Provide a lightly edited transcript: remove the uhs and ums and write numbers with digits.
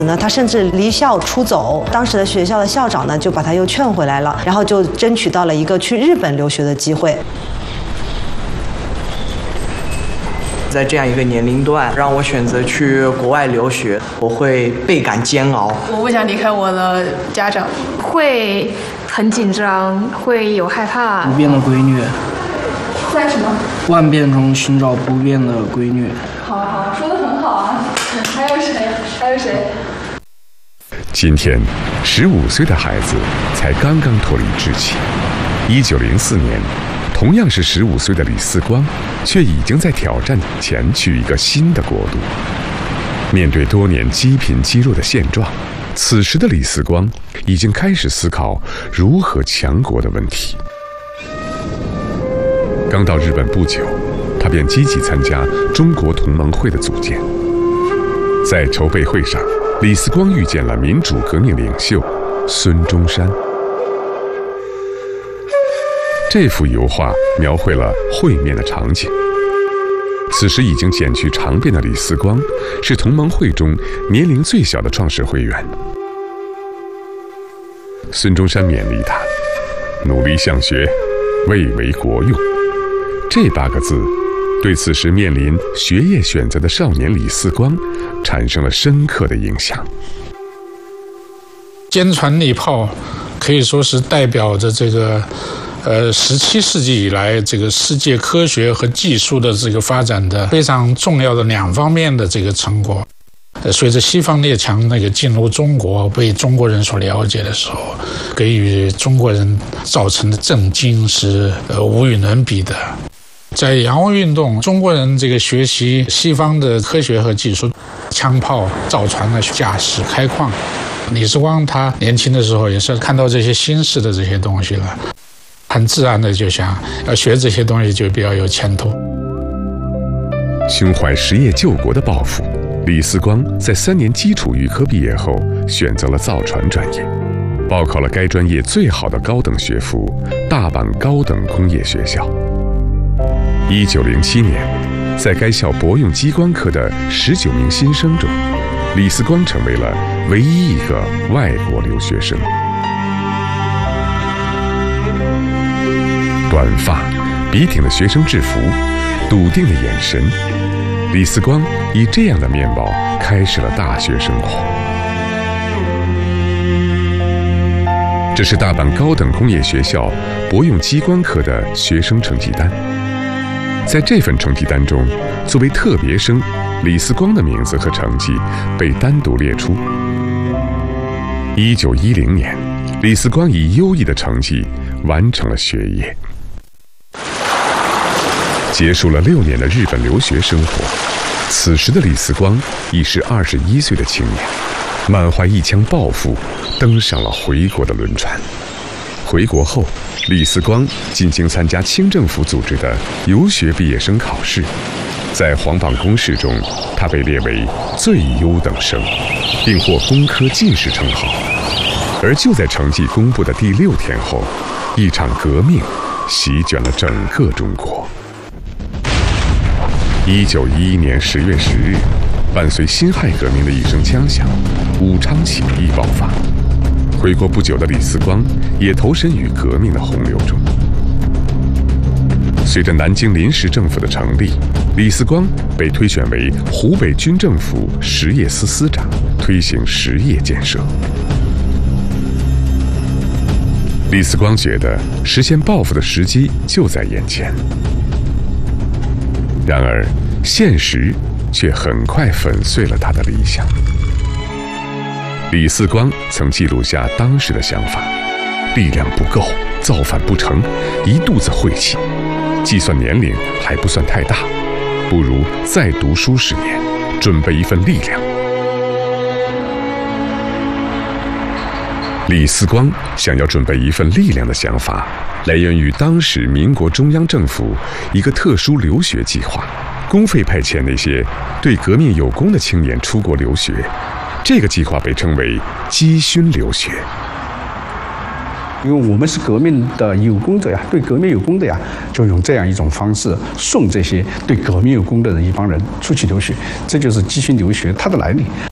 他甚至离校出走，当时的学校的校长呢就把他又劝回来了，然后就争取到了一个去日本留学的机会。 在这样一个年龄段，让我选择去国外留学，我会倍感煎熬。 我不想离开我的家长， 会很紧张，会有害怕。 不变的规律， 在什么？ 万变中寻找不变的规律。 好，说得很好啊。还有谁？ 今天，15岁的孩子才刚刚脱离稚气。1904年，同样是15岁的李四光，却已经在挑战前去一个新的国度。面对多年积贫积弱的现状，此时的李四光已经开始思考如何强国的问题。刚到日本不久，他便积极参加中国同盟会的组建。在筹备会上，李四光遇见了民主革命领袖孙中山。这幅油画描绘了会面的场景。此时已经剪去长辫的李四光是同盟会中年龄最小的创始会员。孙中山勉励他努力向学，为国用。这8个字对此时面临学业选择的少年李四光产生了深刻的影响。 坚船利炮可以说是代表着这个17世纪以来这个世界科学和技术的这个发展的非常重要的2方面的这个成果。随着西方列强那个进入中国，被中国人所了解的时候，给予中国人造成的震惊是无与伦比的。在洋务运动，中国人这个学习西方的科学和技术，枪炮、造船的驾驶、开矿。李四光他年轻的时候也是看到这些新式的这些东西了，很自然的就想要学这些东西就比较有前途。 胸怀实业救国的抱负，李四光在3年基础预科毕业后，选择了造船专业，报考了该专业最好的高等学府大阪高等工业学校。1907年，在该校博用机关科的19名新生中，李四光成为了唯一一个外国留学生。短发、笔挺的学生制服，笃定的眼神，李四光以这样的面貌开始了大学生活。这是大阪高等工业学校博用机关科的学生成绩单。在这份成绩单中，作为特别生，李四光的名字和成绩被单独列出。1910年，李四光以优异的成绩完成了学业。结束了6年的日本留学生活，此时的李四光已是21岁的青年，满怀一腔抱负，登上了回国的轮船。回国后，李四光进京参加清政府组织的游学毕业生考试，在皇榜公示中，他被列为最优等生，并获工科进士称号。而就在成绩公布的第6天后，一场革命席卷了整个中国。1911年10月10日，伴随辛亥革命的一声枪响，武昌起义爆发。回国不久的李四光也投身于革命的洪流中。随着南京临时政府的成立，李四光被推选为湖北军政府实业司司长，推行实业建设。李四光觉得实现抱负的时机就在眼前，然而现实却很快粉碎了他的理想。李四光曾记录下当时的想法：力量不够，造反不成，一肚子晦气，计算年龄还不算太大，不如再读书10年，准备一份力量。李四光想要准备一份力量的想法，来源于当时民国中央政府一个特殊留学计划，公费派遣那些对革命有功的青年出国留学。这个计划被称为基勋留学。 因为我们是革命的有功者呀，对革命有功的呀，就用这样一种方式送这些对革命有功的一帮人出去留学，这就是基勋留学它的来历。